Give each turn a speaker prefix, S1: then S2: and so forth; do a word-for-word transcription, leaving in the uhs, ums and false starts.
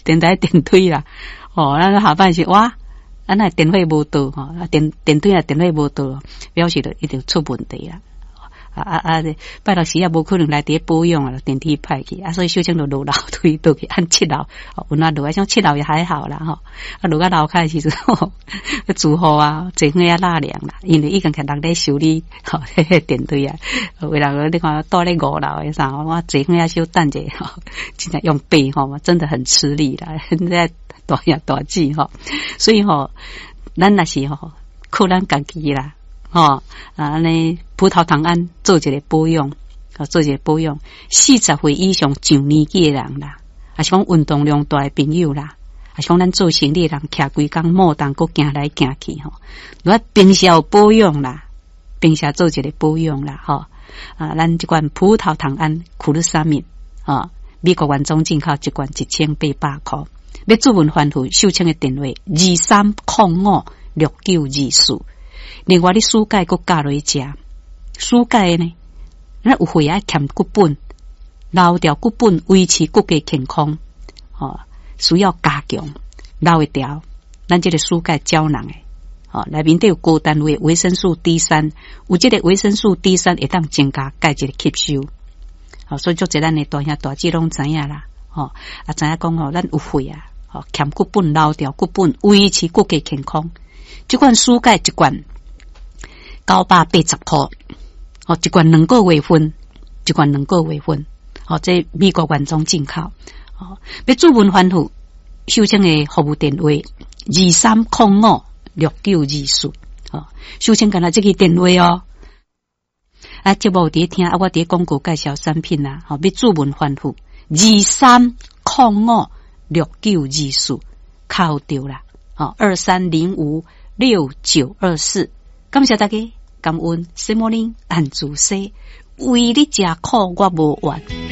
S1: 电台电推啦，哦，咱下班时哇，咱那电费无到吼，啊电电推啊电费无到，表示着一定出问题啦。啊啊啊！拜六时也无可能来伫保养啊，电梯派去啊，所以小青就落楼推倒去按七楼，哦，有那落啊，像七楼也还好啦吼，啊落啊楼开始时候，住户啊，坐远啊纳凉啦，因为已经看人咧修理吼，迄个电梯啊，为了你看倒咧五楼诶啥，我坐远啊小等者吼，真正用背吼，真的很吃力啦，现在大呀大剂吼，所以吼，咱若是吼靠咱家己啦。吼啊，尼葡萄糖胺做一个保养，啊，做一个保养。四十岁以上上年纪的人啦，啊是讲运动量大的朋友啦，啊是讲咱做生意的人，徛规工莫当搁行来行去吼。如果平时有保养啦，平时做一个保养啦，吼啊，咱这款葡萄糖胺库鲁沙敏啊，美国原装进口一罐一千八百块。要注文欢呼，秀清的电话二三零五六九二四。另外，你暑钙佮加落去食，暑钙呢，咱有血爱欠骨本，留掉骨本，维持骨骼健康，哦，需要加强，留一条，咱这个暑钙胶囊诶，哦，内面都有高单位维生素 D 三，有这个维生素 D 三会当增加钙质的吸收，哦，所以做这咱的大兄大姐拢知影啦，哦，啊知影讲哦，咱有血啊，哦，欠骨本，留掉骨本，维持骨骼健康，这款暑钙一罐。九百八十块，哦，一罐两个月份，一罐两个月份，哦，这美国原装进口，哦，要注文欢呼，秀清的服务电话二三零五六九二四，哦，秀清干那这个电话哦，啊，节目伫听，啊，我伫广告介绍产品啦，哦，要注文欢呼二三零五六九二四，靠掉啦，哦，二三零五六九二四，感谢大家。感恩，什么呢？按住说，为你食苦我无怨。